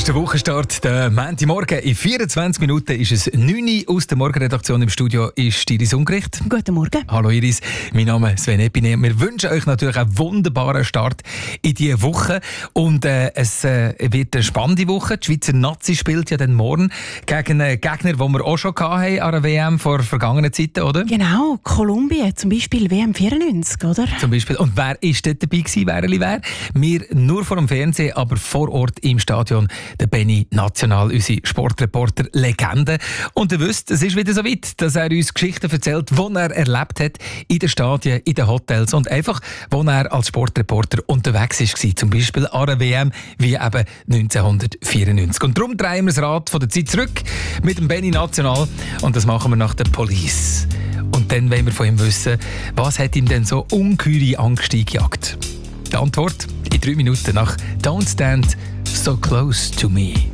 ist der Wochenstart. Der Montagmorgen. In 24 Minuten ist es 9 Uhr aus der Morgenredaktion. Im Studio ist Iris Ungericht. Guten Morgen. Hallo Iris, mein Name ist Sven Epine. Wir wünschen euch natürlich einen wunderbaren Start in diese Woche. Und es wird eine spannende Woche. Die Schweizer Nazi spielt ja dann morgen gegen einen Gegner, den wir auch schon hatten an der WM vor vergangenen Zeiten, oder? Genau, Kolumbien, zum Beispiel WM 94, oder? Zum Beispiel. Und wer ist dort dabei gewesen, wer? Wir nur vor dem Fernsehen, aber vor Ort im Stadion. Der Benni National, unsere Sportreporter-Legende. Und ihr wisst, es ist wieder so weit, dass er uns Geschichten erzählt, die er erlebt hat in den Stadien, in den Hotels und einfach, wo er als Sportreporter unterwegs war. Zum Beispiel an der WM wie eben 1994. Und darum drehen wir das Rad von der Zeit zurück mit dem Benni National. Und das machen wir nach der Police. Und dann wollen wir von ihm wissen, was hat ihm denn so ungeheure Angst eingejagt? Die Antwort in 3 Minuten nach Don't Stand So Close to Me.